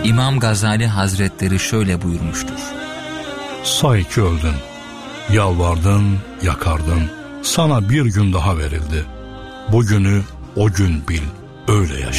İmam Gazali Hazretleri şöyle buyurmuştur: Say ki öldün, yalvardın, yakardın, sana bir gün daha verildi. Bugünü o gün bil, öyle yaşa.